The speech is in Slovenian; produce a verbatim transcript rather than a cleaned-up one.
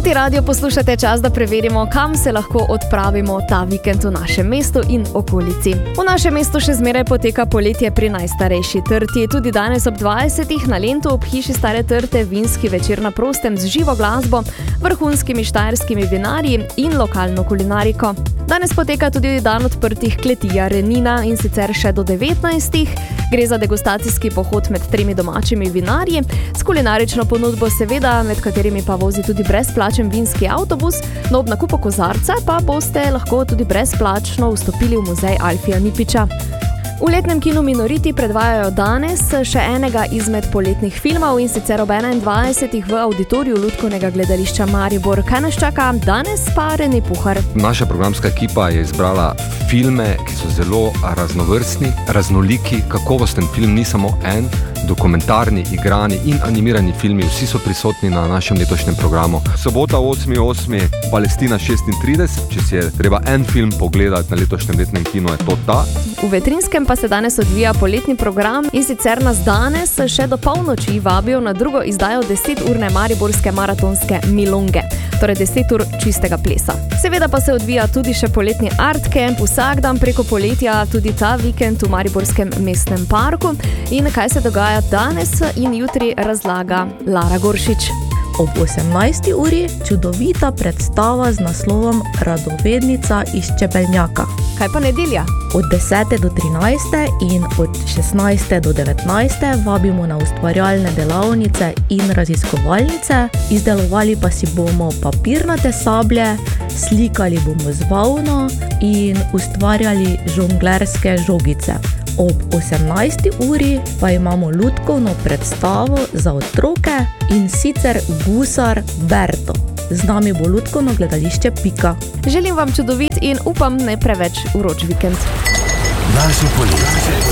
City Radio poslušate, čas, da preverimo, kam se lahko odpravimo ta vikend v našem mestu in okolici. V našem mestu še zmeraj poteka poletje pri najstarejši trti. Tudi danes ob dvajsetih na Lentu ob hiši Stare trte vinski večer na prostem z živo glasbo, vrhunskimi štajerskimi vinarji in lokalno kulinariko. Danes poteka tudi dan odprtih kleti Jarenina in sicer še do devetnajstih. Gre za degustacijski pohod med tremi domačimi vinarji, s kulinarično ponudbo seveda, med katerimi pa vozi tudi brezplačen vinski avtobus, no ob nakupu kozarca pa boste lahko tudi brezplačno vstopili v muzej Alfija Nipiča. V letnem kinu Minoriti predvajajo danes še enega izmed poletnih filmov in sicer ob enaindvajsetih v auditoriju Lutkovnega gledališča Maribor. Kaj nas čaka danes, pa Rene Puhar? Naša programska ekipa je izbrala filme, ki so zelo raznovrstni, raznoliki, kakovosten film, ni samo en, dokumentarni, igrani in animirani filmi, vsi so prisotni na našem letošnjem programu. Sobota osmi osmi, Palestina šestintrideset, če si je treba en film pogledati na letošnjem letnem kinu, je to ta. V Vetrinskem pa se danes odvija poletni program in sicer nas danes še do polnoči vabijo na drugo izdajo deseturne mariborske maratonske Milonge, torej deset ur čistega plesa. Seveda pa se odvija tudi še poletni art camp, vsak dan preko poletja, tudi ta vikend v Mariborskem mestnem parku. In kaj se dogaja danes in jutri, razlaga Lara Goršič. Ob osemnajsti uri čudovita predstava z naslovom Radovednica iz Čebelnjaka. Kaj pa nedelja? Od desete do trinajste in od šestnajste do devetnajste vabimo na ustvarjalne delavnice in raziskovalnice. Izdelovali pa si bomo papirnate sablje, slikali bomo z volno in ustvarjali žonglerske žogice. Ob osemnajsti uri pa imamo lutkovno predstavo za otroke in sicer Gusar Berto. Z nami bo Lutkovno gledališče Pika. Želim vam čudovit in upam ne preveč vroč vikend. Naše poletje.